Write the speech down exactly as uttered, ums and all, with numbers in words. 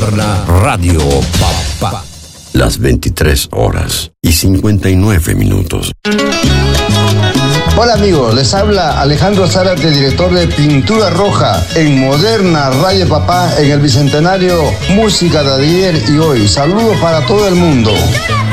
Radio Papá. Las veintitrés horas y cincuenta y nueve minutos. Hola amigos, les habla Alejandro Zárate, director de Pintura Roja en Moderna Radio Papá en el Bicentenario Música de ayer y hoy. Saludos para todo el mundo.